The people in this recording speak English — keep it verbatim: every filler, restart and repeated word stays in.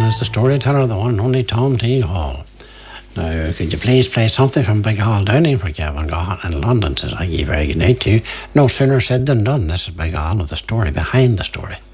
is the storyteller, the one and only Tom T. Hall. Now, could you please play something from Big Hall Downing for Kevin Gahan in London? Says, I give very good night to you. No sooner said than done. This is Big Hall with the story behind the story.